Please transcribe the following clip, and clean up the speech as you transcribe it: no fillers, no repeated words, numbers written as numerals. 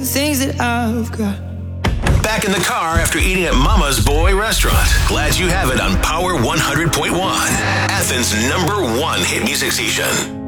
things that I've got. Back in the car after eating at Mama's Boy Restaurant. Glad you have it on Power 100.1, Athens' #1 hit music station.